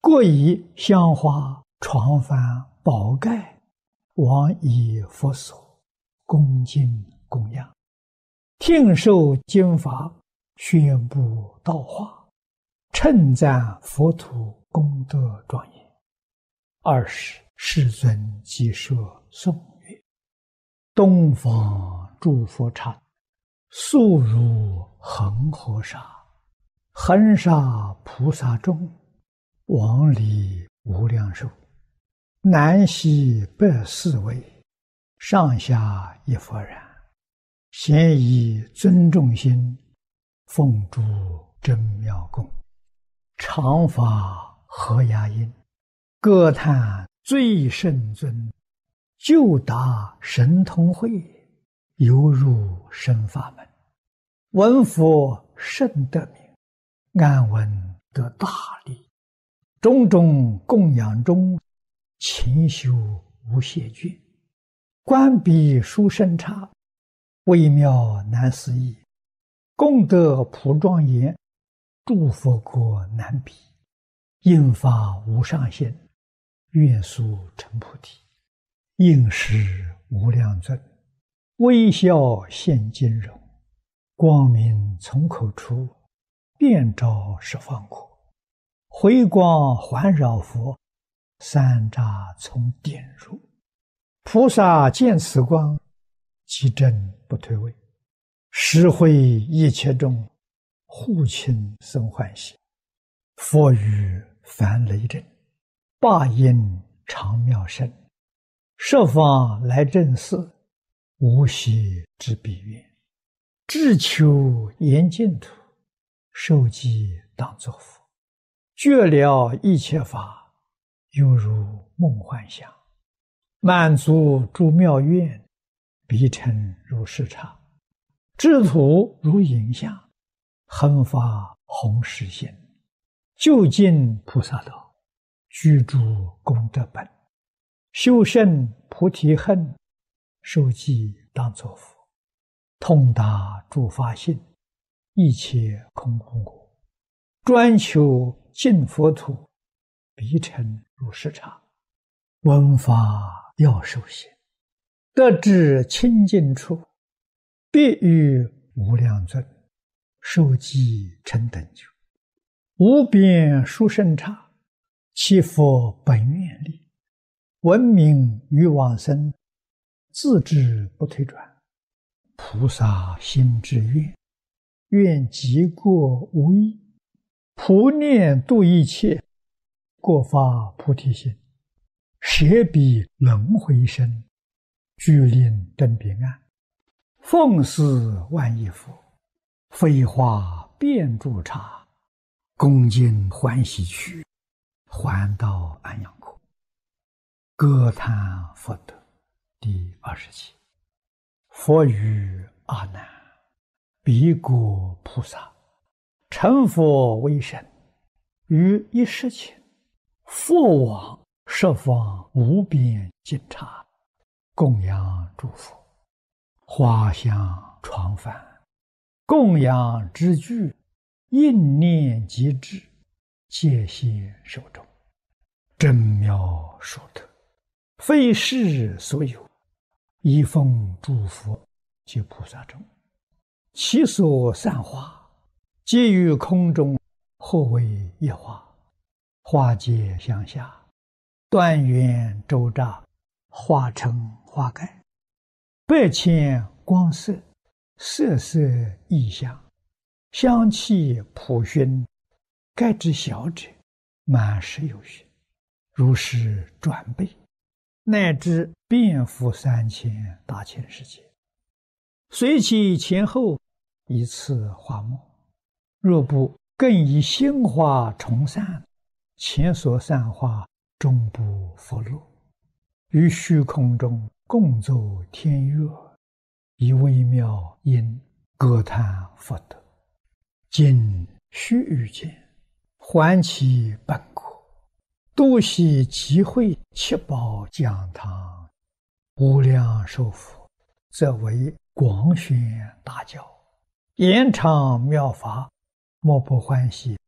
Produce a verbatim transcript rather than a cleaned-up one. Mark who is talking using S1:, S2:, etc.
S1: 各以香花、床幡、宝盖，往以佛所，恭敬供养，听受经法，宣布道化，称赞佛土功德庄严。二是世尊即设颂曰：东方诸佛刹，速如恒河沙，恒沙菩萨众，往里无量寿，南西北四围，上下一佛然，咸以尊重心，奉诸真妙供，常发和雅音，歌叹最胜尊，就达神通慧，犹入深法门。闻佛甚得名，安闻得大利。种种供养中，勤修无懈倦。观彼殊胜刹，微妙难思议。功德普庄严，诸佛国难比。应发无上限，愿速成菩提。应时无量尊，微笑现金容。光明从口出，遍照十方国。回光环绕佛，三匝从点入。菩萨见此光，即正不退位。实会一切众，护亲生欢喜。佛语凡雷震，霸音常妙声。十方来正寺，无息之彼愿。志求严净土，受记当作佛。觉了一切法，犹如梦幻想。满足诸妙愿，彼尘如视刹。智土如影像，恒发弘誓心。究竟菩萨道，居住功德本。修胜菩提恨，受记当作佛。通达诸法性，一切空无我。专求净佛土，彼尘如视刹。闻法要受行，得至清净处，必遇无量尊，受记成等觉。无边殊胜刹，其佛本愿力。闻名于往生，自知不退转。菩萨心之愿，愿极过无异。普念度一切，过发菩提心。舍彼轮回身，具令登彼岸。奉祀万亿佛，飞花遍诸刹。恭敬欢喜去，还到安阳国。歌叹佛德。第二十七。佛语阿难：彼国菩萨，成佛为身，于一时前，佛往十方无边尽刹，供养诸佛。花香床幡，供养之具，应念即至，戒现手中。真妙殊特，非世所有，一奉诸佛及菩萨众。其所散花，皆于空中，或为一花。花皆向下，端圆周匝，化成花盖。百千光色，色色异香，香气普熏。盖之小者，满十有余。如是转倍，乃至遍覆三千大千世界。随其前后，以次花末。若不更以新花重散，前所散花终不复落。于虚空中共奏天乐，以微妙音歌叹佛德。今须臾间，还其本国。度悉集会七宝讲堂，无量寿佛，则为广宣大教，延长妙法，莫不欢喜